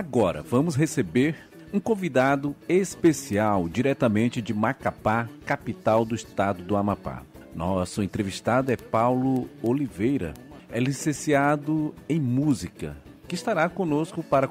Agora vamos receber um convidado especial diretamente de Macapá, capital do estado do Amapá. Nosso entrevistado é Paulo Oliveira, é licenciado em música, que estará conosco para